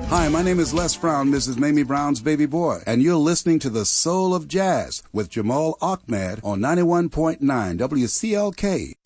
Hi, my name is Les Brown, Mrs. Mamie Brown's baby boy, and you're listening to The Soul of Jazz with Jamal Ahmed on 91.9 WCLK.